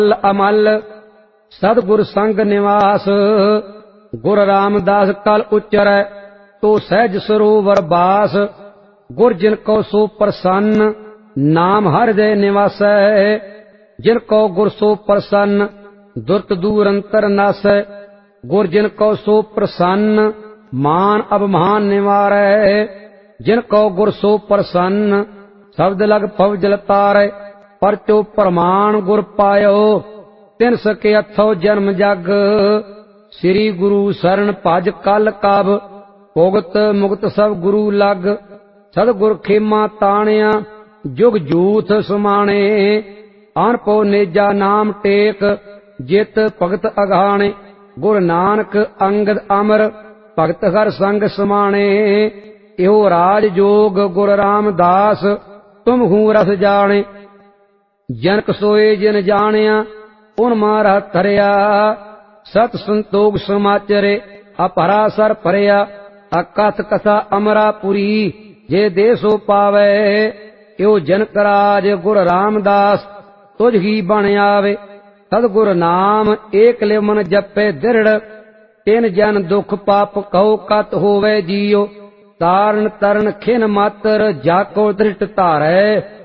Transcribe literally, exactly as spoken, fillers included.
अमल सतगुर संग निवास। गुर रामदास कल उच्चरै तो सहज सरोवर बास। गुर जिनको सो प्रसन्न नाम हृदय निवासै। जिनको गुर सो प्रसन्न दुर्त दूर अंतर नासै। गुर जिनको सो प्रसन्न मान अभिमान निवारै। जिनको गुर सो प्रसन्न शब्द लग पव जल तारै। परचो प्रमाण गुर पायो तिन सके अथो जन्म जग। श्री गुरु शरण भज कल कब भुगत मुक्त सब गुरु लग। सतगुर खेमा ताणिया जुग जूथ समाणे। अनपो नेजा नाम टेक जित भगत अघाणे। गुर नानक अंगद अमर भगत हर संग समाणे। इहो राज जोग गुर रामदास तुम हूँ रस जाने। जनक सोए जिन जानिया उन मारा धरिया। सत संतोख समाचरे अपहरा सर भरिया। अकथ कथा अमरापुरी जे देसो पावे। यो जनक राज गुर रामदास तुझ ही बन आवे। सतगुर नाम एक ले मन जपे दृढ़। तिन जन दुख पाप कहो कत होवे जियो। तारण तरन खिन मातर जाको दृष्ट धारै।